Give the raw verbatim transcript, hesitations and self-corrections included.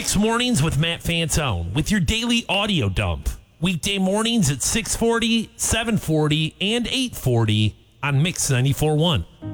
Mixed Mornings with Matt Fantone with your daily audio dump. Weekday mornings at six forty, seven forty, and eight forty on Mix ninety-four point one.